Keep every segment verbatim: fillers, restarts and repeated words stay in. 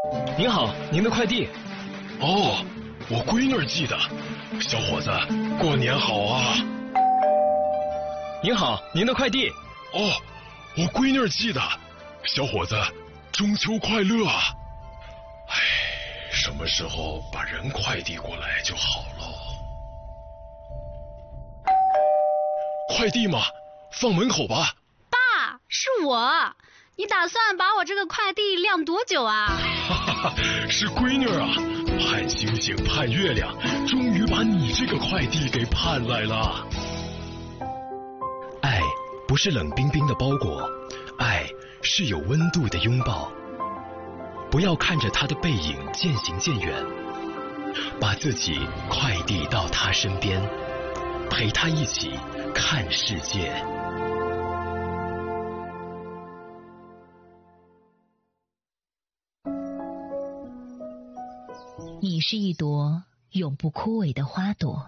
您好，您的快递。 哦，我闺女寄的。小伙子，过年好啊！ 您好，您的快递。 哦，我闺女寄的。小伙子，中秋快乐啊！哎，什么时候把人快递过来就好了。快递嘛，放门口吧。 爸，是我。你打算把我这个快递晾多久啊？ 哈哈，是闺女啊，盼星星盼月亮，终于把你这个快递给盼来了。 爱不是冷冰冰的包裹，爱是有温度的拥抱。不要看着他的背影渐行渐远，把自己快递到他身边，陪他一起看世界。 你是一朵永不枯萎的花朵，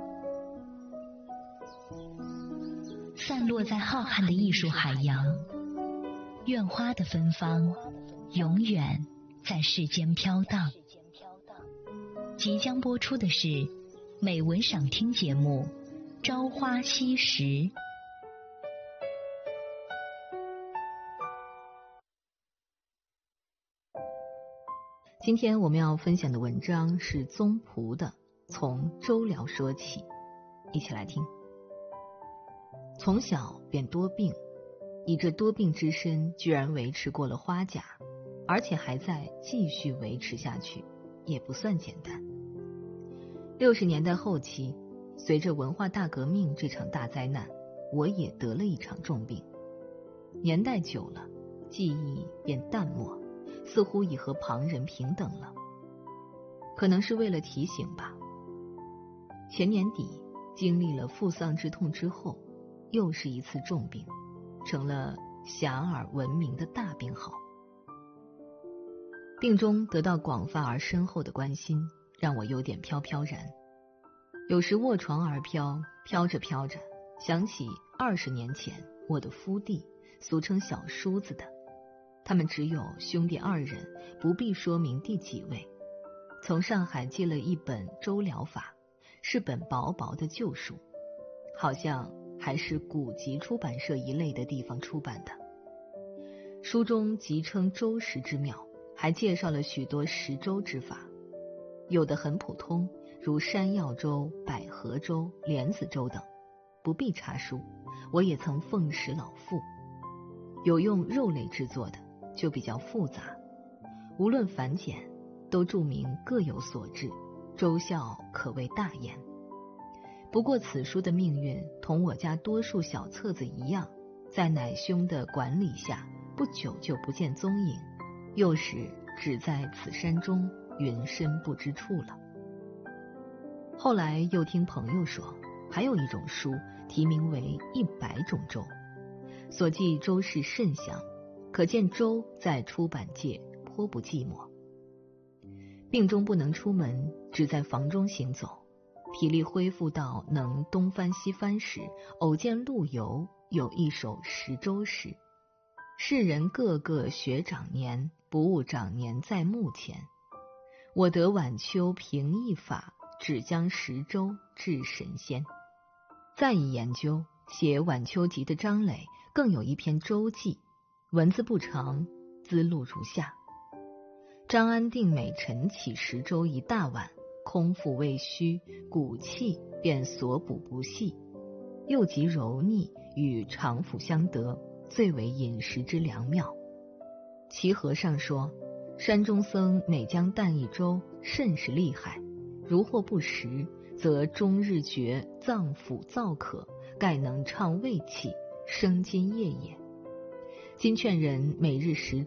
散落在浩瀚的艺术海洋。愿花的芬芳永远在世间飘荡。即将播出的是美文赏听节目《朝花夕拾》。 今天我们要分享的文章是宗璞的《从周辽说起》，一起来听。从小便多病，以这多病之身居然维持过了花甲，而且还在继续维持下去，也不算简单。六十年代后期，随着文化大革命这场大灾难，我也得了一场重病。年代久了，记忆便淡漠，似乎已和旁人平等了。可能是为了提醒吧。前年底经历了父丧之痛之后，又是一次重病，成了遐迩闻名的大病号。病中得到广泛而深厚的关心，让我有点飘飘然。有时卧床而飘，飘着飘着，想起二十年前我的夫弟，俗称小叔子的，他们只有兄弟二人，不必说明第几位。从上海借了一本《周辽法》，是本薄薄的旧书，好像还是古籍出版社一类的地方出版的。书中即称周石之妙，还介绍了许多石周之法，有的很普通，如山药粥、百合粥、莲子粥等，不必查书，我也曾奉食老父。有用肉类制作的，就比较复杂，无论繁简，都注明各有所制，周效可谓大焉。不过此书的命运同我家多数小册子一样，在乃兄的管理下，不久就不见踪影，又是只在此山中，云深不知处了。后来又听朋友说，还有一种书题名为《一百种粥》，所记周氏甚详，可见周在出版界颇不寂寞。病中不能出门，只在房中行走，体力恢复到能东翻西翻时，偶见陆游有一首石周诗：世人个个学长年，不务长年在目前。我得晚秋平易法，只将石周治神仙。再一研究，写晚秋集的张磊更有一篇周记，文字不长，资录如下：张安定每晨起石粥一大碗，空腹未虚，骨气便所补不细，又极柔腻，与肠腑相得，最为饮食之良妙。其和尚说，山中僧每将啖一粥，甚是厉害，如或不食，则终日觉脏腑燥渴，盖能畅胃气，生津液也。今劝人每日食